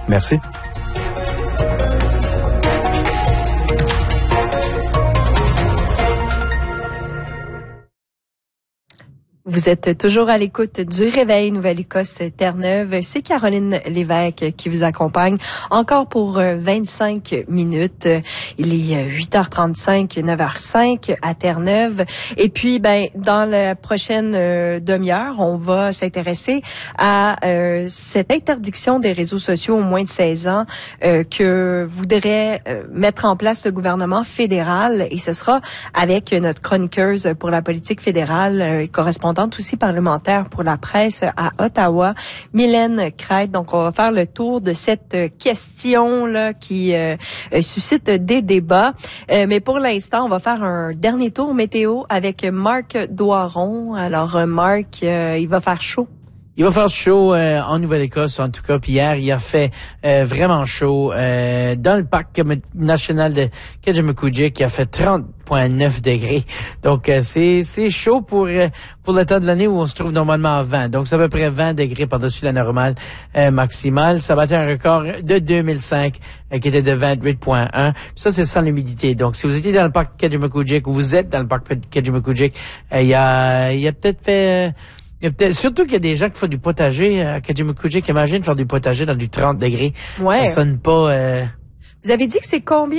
Merci. Vous êtes toujours à l'écoute du Réveil Nouvelle-Écosse Terre-Neuve. C'est Caroline Lévesque qui vous accompagne encore pour 25 minutes. Il est 8h35, 9h05 à Terre-Neuve. Et puis, dans la prochaine demi-heure, on va s'intéresser à cette interdiction des réseaux sociaux aux moins de 16 ans que voudrait mettre en place le gouvernement fédéral. Et ce sera avec notre chroniqueuse pour la politique fédérale, correspondante aussi parlementaire pour la presse à Ottawa, Mylène Craig. Donc, on va faire le tour de cette question-là qui suscite des débats. Mais pour l'instant, on va faire un dernier tour météo avec Marc Doiron. Alors, Marc, il va faire chaud. Il va faire chaud en Nouvelle-Écosse, en tout cas. Puis hier, il a fait vraiment chaud dans le parc national de Kejimkujik, qui a fait 30,9 degrés. Donc, c'est chaud pour le temps de l'année où on se trouve normalement à 20. Donc, c'est à peu près 20 degrés par-dessus la normale maximale. Ça battait un record de 2005 qui était de 28,1. Puis ça, c'est sans l'humidité. Donc, si vous étiez dans le parc Kejimkujik ou vous êtes dans le parc Kejimkujik, il y a peut-être fait... surtout qu'il y a des gens qui font du potager à Kejimkujik. Imagine faire du potager dans du 30 degrés. Ouais. Ça sonne pas... Vous avez dit que c'est combien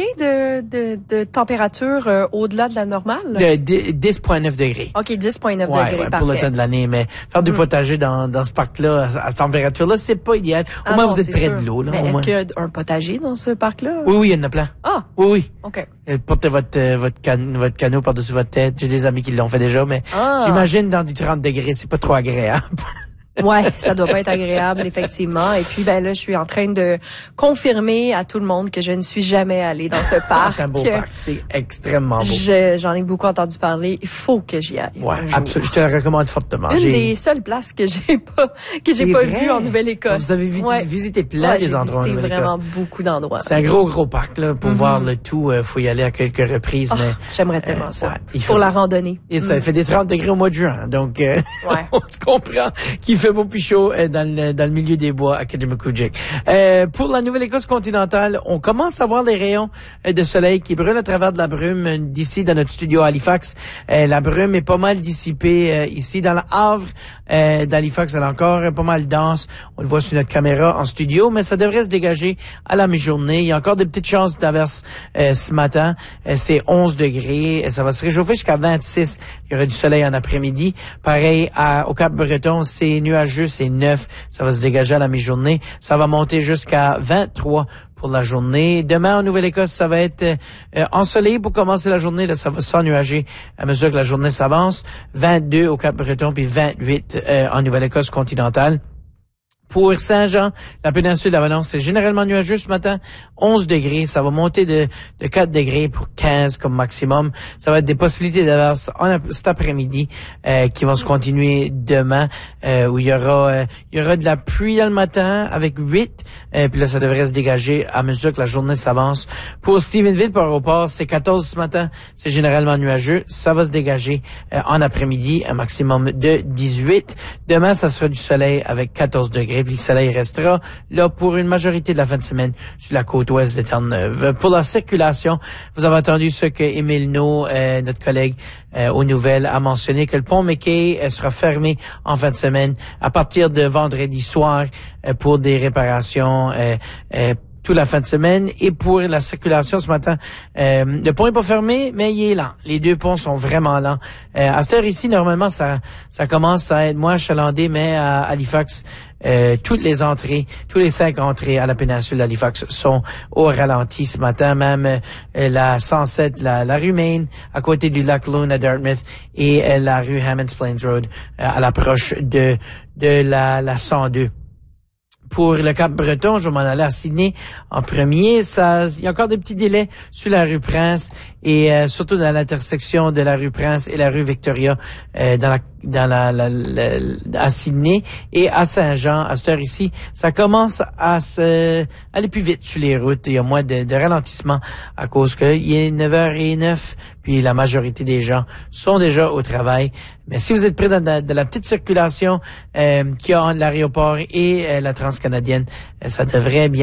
de température au-delà de la normale? De 10,9 degrés. OK, 10,9 degrés, ouais, parfait. pour le temps de l'année. Mais faire du potager dans ce parc-là, à cette température-là, c'est pas idéal. Au moins, vous êtes près de l'eau. Là, mais est-ce qu'il y a un potager dans ce parc-là? Oui, il y en a plein. Ah! Oui. OK. Portez votre canot par-dessus votre tête. J'ai des amis qui l'ont fait déjà, mais j'imagine dans du 30 degrés, c'est pas trop agréable. Ouais, ça doit pas être agréable, effectivement. Et puis, là, je suis en train de confirmer à tout le monde que je ne suis jamais allée dans ce parc. C'est un beau parc. C'est extrêmement beau. J'en ai beaucoup entendu parler. Il faut que j'y aille. Ouais, absolument. Je te le recommande fortement. Une des seules places que j'ai pas vues en Nouvelle-Écosse. Vous avez visité plein des endroits en Nouvelle-Écosse. J'ai visité vraiment beaucoup d'endroits. C'est un gros parc, là. Pour voir le tout, faut y aller à quelques reprises, mais. J'aimerais tellement ça. Ouais, pour la randonnée. Et ça fait des 30 degrés au mois de juin. Donc, on se comprend qu'il fait beau puis chaud dans le milieu des bois à Kejimkujik. Pour la Nouvelle-Écosse continentale, on commence à voir des rayons de soleil qui brûlent à travers de la brume d'ici dans notre studio à Halifax. La brume est pas mal dissipée ici dans le havre d'Halifax. Elle est encore pas mal dense. On le voit sur notre caméra en studio, mais ça devrait se dégager à la mi-journée. Il y a encore des petites chances d'averse ce matin. C'est 11 degrés. Ça va se réchauffer jusqu'à 26. Il y aura du soleil en après-midi. Pareil au Cap-Breton, c'est nuageux, c'est 9. Ça va se dégager à la mi-journée. Ça va monter jusqu'à 23 pour la journée. Demain, en Nouvelle-Écosse, ça va être ensoleillé pour commencer la journée. Là, ça va s'ennuager à mesure que la journée s'avance. 22 au Cap-Breton, puis 28 en Nouvelle-Écosse continentale. Pour Saint-Jean, la péninsule d'Avalanche, c'est généralement nuageux ce matin, 11 degrés. Ça va monter de 4 degrés pour 15 comme maximum. Ça va être des possibilités d'averse cet après-midi qui vont se continuer demain, où il y aura de la pluie dans le matin avec 8. Puis là, ça devrait se dégager à mesure que la journée s'avance. Pour Stephenville, par aéroport, c'est 14 ce matin. C'est généralement nuageux. Ça va se dégager en après-midi, un maximum de 18. Demain, ça sera du soleil avec 14 degrés. Puis le soleil restera là pour une majorité de la fin de semaine sur la côte ouest de Terre-Neuve. Pour la circulation, vous avez entendu ce que Émile No, notre collègue aux nouvelles, a mentionné, que le pont McKay sera fermé en fin de semaine à partir de vendredi soir pour des réparations toute la fin de semaine. Et pour la circulation ce matin, le pont est pas fermé, mais il est lent. Les deux ponts sont vraiment lents. À cette heure ici, normalement, ça commence à être moins achalandé, mais à Halifax, toutes les entrées, tous les 5 entrées à la péninsule d'Halifax sont au ralenti ce matin. Même la 107, la rue Main, à côté du lac Loon à Dartmouth, et la rue Hammonds Plains Road à l'approche de la 102. Pour le Cap-Breton, je vais m'en aller à Sydney en premier. Il y a encore des petits délais sur la rue Prince et surtout dans l'intersection de la rue Prince et la rue Victoria à Sydney et à Saint-Jean. À cette heure ici, ça commence à aller plus vite sur les routes. Il y a moins de ralentissement à cause qu'il est 9h09, puis la majorité des gens sont déjà au travail. Mais si vous êtes près de la petite circulation qu'il y a entre l'aéroport et la transcanadienne, ça devrait bien